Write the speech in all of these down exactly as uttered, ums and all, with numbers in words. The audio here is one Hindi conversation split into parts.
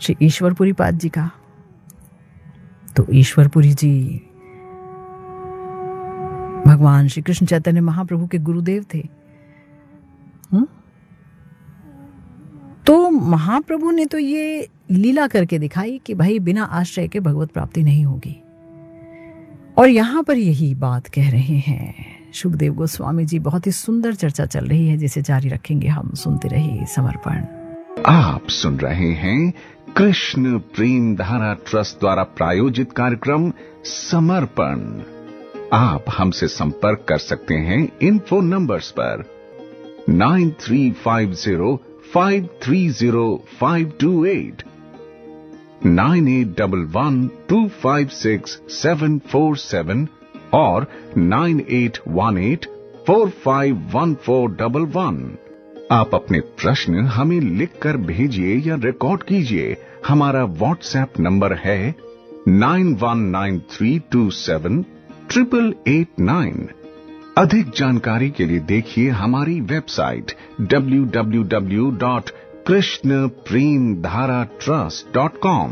श्री ईश्वरपुरी पाद जी का। तो ईश्वरपुरी जी भगवान श्री कृष्ण चैतन्य महाप्रभु के गुरुदेव थे। हुँ? तो महाप्रभु ने तो ये लीला करके दिखाई कि भाई बिना आश्रय के भगवत प्राप्ति नहीं होगी। और यहां पर यही बात कह रहे हैं शुकदेव गोस्वामी जी। बहुत ही सुंदर चर्चा चल रही है जिसे जारी रखेंगे हम। सुनते रहिए समर्पण। आप सुन रहे हैं कृष्ण प्रेम धारा ट्रस्ट द्वारा प्रायोजित कार्यक्रम समर्पण। आप हमसे संपर्क कर सकते हैं इन फोन नंबर्स पर nine three five zero five three zero five to eight, nine eight one one two five six seven four seven और nine eight one eight four five one four one one. आप अपने प्रश्न हमें लिखकर भेजिए या रिकॉर्ड कीजिए। हमारा व्हाट्सएप नंबर है nine one nine three to seven triple eight nine. अधिक जानकारी के लिए देखिए हमारी website W W W dot Krishna प्रेम धारा ट्रस्ट डॉट कॉम।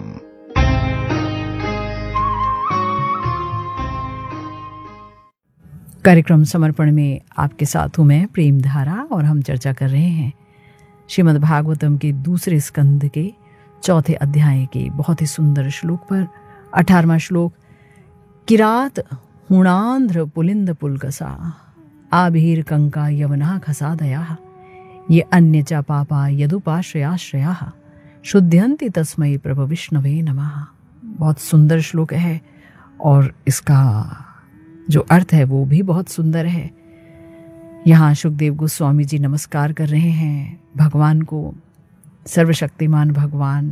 कार्यक्रम समर्पण में आपके साथ हूं मैं प्रेम धारा और हम चर्चा कर रहे हैं श्रीमद् भागवतम के दूसरे स्कंद के चौथे अध्याय के बहुत ही सुंदर श्लोक पर। अठारहवां श्लोक। किरात हुणांध्र पुलिंद पुलकसा आभीर कंका यवना खसादया ये अन्य च पापा यदुपाश्रयाश्रया शुद्ध्यंति तस्मै प्रभु विष्णवे नमः। बहुत सुंदर श्लोक है और इसका जो अर्थ है वो भी बहुत सुंदर है। यहाँ शुकदेव गोस्वामी जी नमस्कार कर रहे हैं भगवान को। सर्वशक्तिमान भगवान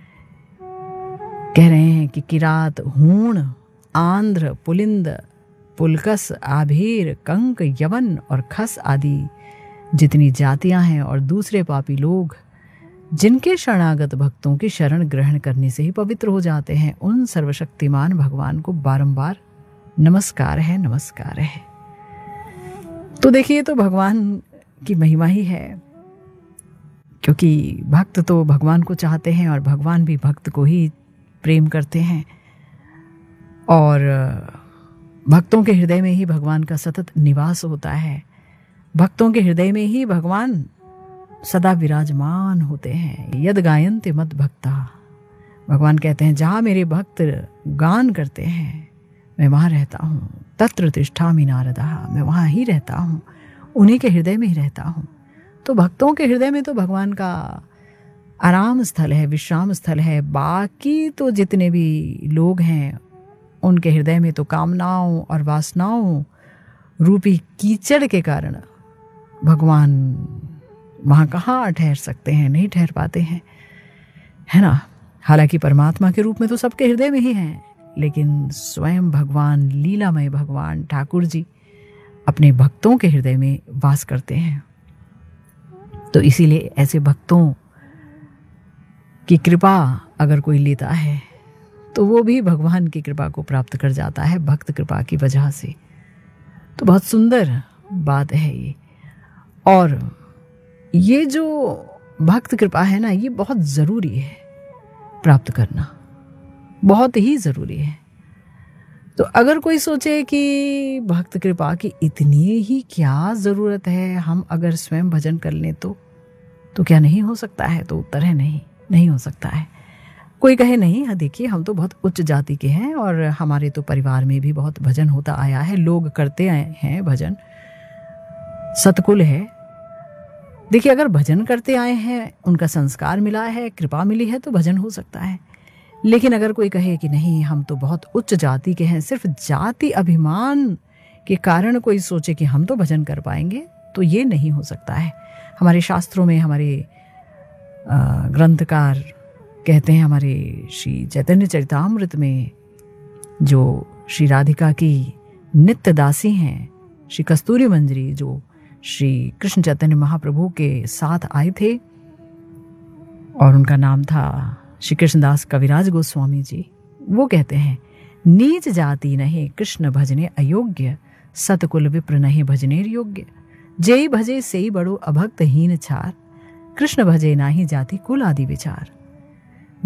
कह रहे हैं कि किरात हूण आंध्र पुलिंद पुलकस आभीर कंक यवन और खस आदि जितनी जातियां हैं और दूसरे पापी लोग जिनके शरणागत भक्तों की शरण ग्रहण करने से ही पवित्र हो जाते हैं, उन सर्वशक्तिमान भगवान को बारंबार नमस्कार है नमस्कार है। तो देखिए तो भगवान की महिमा ही है, क्योंकि भक्त तो भगवान को चाहते हैं और भगवान भी भक्त को ही प्रेम करते हैं और भक्तों के हृदय में ही भगवान का सतत निवास होता है। भक्तों के हृदय में ही भगवान सदा विराजमान होते हैं। यद गायन्ते मद भक्ता, भगवान कहते हैं जहाँ मेरे भक्त गान करते हैं मैं वहाँ रहता हूँ। तत्र तिष्ठामि नारदः, मैं वहाँ ही रहता हूँ, उन्हीं के हृदय में ही रहता हूँ। तो भक्तों के हृदय में तो भगवान का आराम स्थल है, विश्राम स्थल है। बाकी तो जितने भी लोग हैं उनके हृदय में तो कामनाओं और वासनाओं रूपी कीचड़ के कारण भगवान वहाँ कहाँ ठहर सकते हैं, नहीं ठहर पाते हैं, है ना। हालांकि परमात्मा के रूप में तो सबके हृदय में ही हैं, लेकिन स्वयं भगवान लीलामय भगवान ठाकुर जी अपने भक्तों के हृदय में वास करते हैं। तो इसीलिए ऐसे भक्तों की कृपा अगर कोई लेता है तो वो भी भगवान की कृपा को प्राप्त कर जाता है भक्त कृपा की वजह से। तो बहुत सुंदर बात है ये। और ये जो भक्त कृपा है ना, ये बहुत ज़रूरी है प्राप्त करना, बहुत ही ज़रूरी है। तो अगर कोई सोचे कि भक्त कृपा की इतनी ही क्या ज़रूरत है, हम अगर स्वयं भजन कर लें तो तो क्या नहीं हो सकता है? तो उत्तर है नहीं, नहीं हो सकता है। कोई कहे नहीं, हाँ देखिए हम तो बहुत उच्च जाति के हैं और हमारे तो परिवार में भी बहुत भजन होता आया है, लोग करते आए हैं भजन, सतकुल है। देखिए अगर भजन करते आए हैं, उनका संस्कार मिला है, कृपा मिली है, तो भजन हो सकता है। लेकिन अगर कोई कहे कि नहीं हम तो बहुत उच्च जाति के हैं, सिर्फ जाति अभिमान के कारण कोई सोचे कि हम तो भजन कर पाएंगे, तो ये नहीं हो सकता है। हमारे शास्त्रों में हमारे ग्रंथकार कहते हैं, हमारे श्री चैतन्य चरितामृत में जो श्री राधिका की नित्य दासी हैं, श्री कस्तूरी मंजरी, जो श्री कृष्ण चैतन्य महाप्रभु के साथ आए थे और उनका नाम था श्री कृष्णदास कविराज गोस्वामी जी, वो कहते हैं नीच जाति नहीं कृष्ण भजने अयोग्य, सतकुल विप्र नहीं भजने योग्य, जेई भजे सेई बड़ो अभक्तहीन छार, कृष्ण भजे नाही जाति कुल आदि विचार।